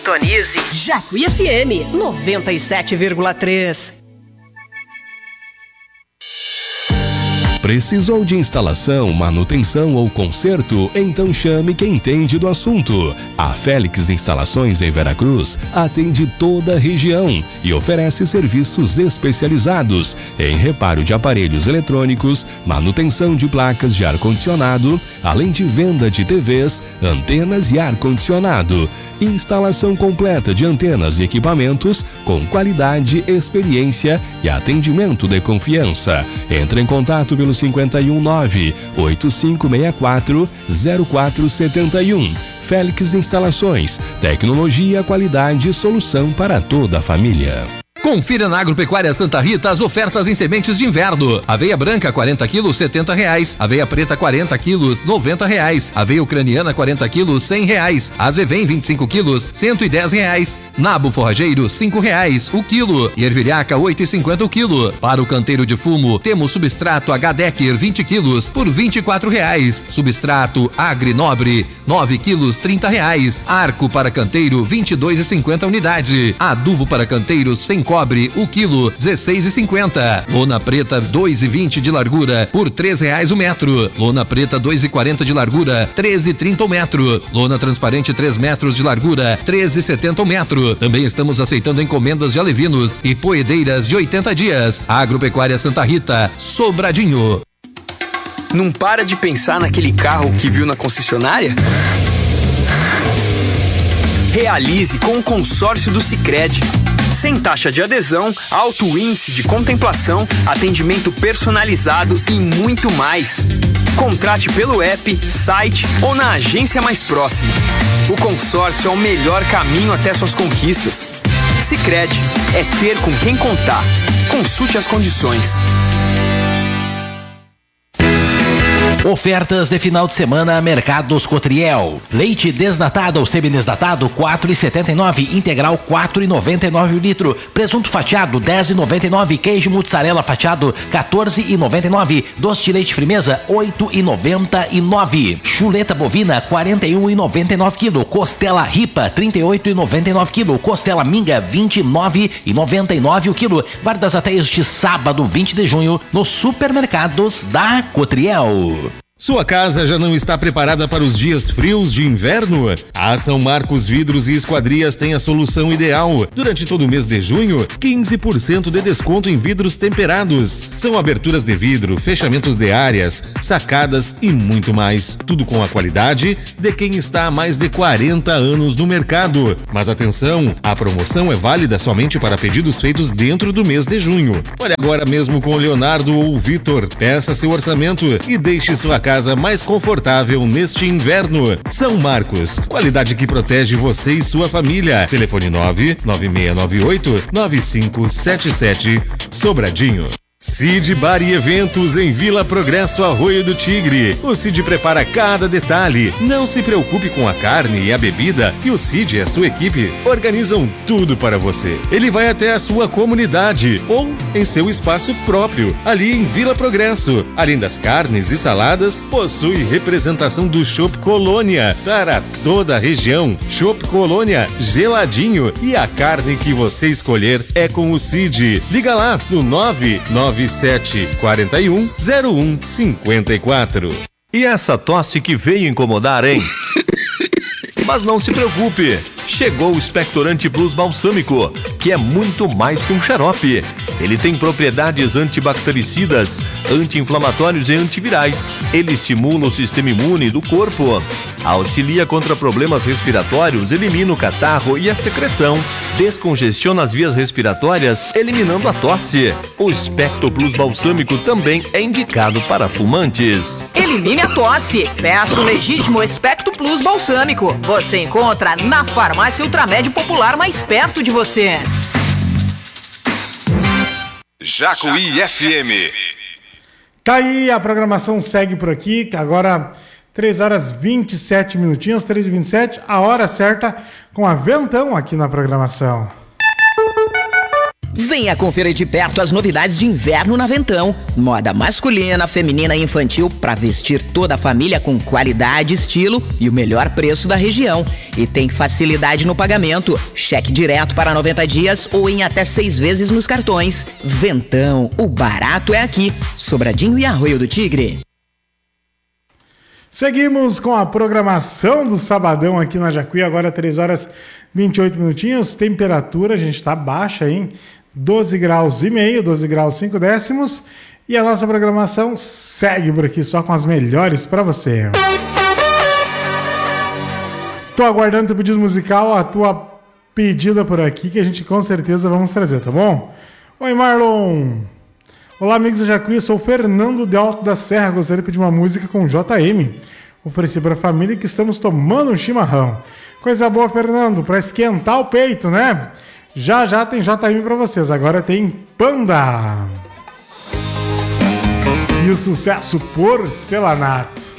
Tonize Jacuí FM 97,3. Precisou de instalação, manutenção ou conserto? Então chame quem entende do assunto. A Félix Instalações em Veracruz atende toda a região e oferece serviços especializados em reparo de aparelhos eletrônicos, manutenção de placas de ar-condicionado, além de venda de TVs, antenas e ar-condicionado. Instalação completa de antenas e equipamentos com qualidade, experiência e atendimento de confiança. Entre em contato pelo 519-8564-0471. Félix Instalações, tecnologia, qualidade e solução para toda a família. Confira na Agropecuária Santa Rita as ofertas em sementes de inverno. Aveia branca 40 quilos R$70. Aveia preta 40 quilos R$90. Aveia ucraniana 40 quilos R$100. Azevém 25 quilos R$110. Nabo forrageiro R$5 o quilo. E ervilhaca 8,50 o quilo. Para o canteiro de fumo temos substrato H-Decker 20 quilos por R$24. Substrato Agri Nobre 9 quilos R$30. Arco para canteiro 22,50 unidade. Adubo para canteiro sem cobre o quilo R$16,50. Lona preta 2,20 de largura por R$3 o metro. Lona preta 2,40 de largura R$13,30 o metro. Lona transparente 3 metros de largura R$13,70 o metro. Também estamos aceitando encomendas de alevinos e poedeiras de 80 dias. Agropecuária Santa Rita, Sobradinho. Não para de pensar naquele carro que viu na concessionária? Realize com o consórcio do Sicredi. Sem taxa de adesão, alto índice de contemplação, atendimento personalizado e muito mais. Contrate pelo app, site ou na agência mais próxima. O consórcio é o melhor caminho até suas conquistas. Sicredi é ter com quem contar. Consulte as condições. Ofertas de final de semana Mercados Cotriel. Leite desnatado ou semi-desnatado 4,79, integral 4,99 o litro. Presunto fatiado 10,99, queijo mussarela fatiado 14,99, doce de leite Frimeza 8,99, chuleta bovina 41,99 quilo, costela ripa 38,99 quilo, costela minga 29,99 o quilo. Guardas até este sábado 20 de junho nos supermercados da Cotriel. Sua casa já não está preparada para os dias frios de inverno? A São Marcos Vidros e Esquadrias tem a solução ideal. Durante todo o mês de junho, 15% de desconto em vidros temperados. São aberturas de vidro, fechamentos de áreas, sacadas e muito mais. Tudo com a qualidade de quem está há mais de 40 anos no mercado. Mas atenção, a promoção é válida somente para pedidos feitos dentro do mês de junho. Olhe agora mesmo com o Leonardo ou o Vitor. Peça seu orçamento e deixe sua casa mais confortável neste inverno. São Marcos, qualidade que protege você e sua família. Telefone 99698-9577, Sobradinho. Cid Bar e Eventos em Vila Progresso, Arroio do Tigre. O Cid prepara cada detalhe. Não se preocupe com a carne e a bebida, que o Cid e a sua equipe organizam tudo para você. Ele vai até a sua comunidade ou em seu espaço próprio, ali em Vila Progresso. Além das carnes e saladas, possui representação do Chopp Colônia para toda a região. Chopp Colônia, geladinho, e a carne que você escolher é com o Cid. Liga lá no 997410154. E essa tosse que veio incomodar, hein? Mas não se preocupe, chegou o Expectorante Plus Balsâmico, que é muito mais que um xarope. Ele tem propriedades antibactericidas, anti-inflamatórios e antivirais. Ele estimula o sistema imune do corpo, auxilia contra problemas respiratórios, elimina o catarro e a secreção, descongestiona as vias respiratórias, eliminando a tosse. O Expecto Plus Balsâmico também é indicado para fumantes. Elimine a tosse. Peça o legítimo Expecto Plus Balsâmico. Você encontra na farmácia Ultramed Popular mais perto de você. Jacuí FM. Tá aí, a programação segue por aqui. Agora 3h27, 3h27, a hora certa com a Ventão aqui na programação. Venha conferir de perto as novidades de inverno na Ventão. Moda masculina, feminina e infantil para vestir toda a família com qualidade, estilo e o melhor preço da região. E tem facilidade no pagamento. Cheque direto para 90 dias ou em até 6 vezes nos cartões. Ventão, o barato é aqui. Sobradinho e Arroio do Tigre. Seguimos com a programação do Sabadão aqui na Jacuí, agora 3 horas 28 minutinhos. Temperatura, a gente está baixa, hein? 12 graus e meio, 12 graus 5 décimos. E a nossa programação segue por aqui, só com as melhores para você. Tô aguardando teu pedido musical, a tua pedida por aqui, que a gente com certeza vamos trazer, tá bom? Oi, Marlon! Olá, amigos da Jacuí, sou o Fernando de Alto da Serra, gostaria de pedir uma música com JM. Ofereci para a família que estamos tomando um chimarrão. Coisa boa, Fernando, para esquentar o peito, né? Já já tem JM para vocês, agora tem Panda. E o sucesso Porcelanato.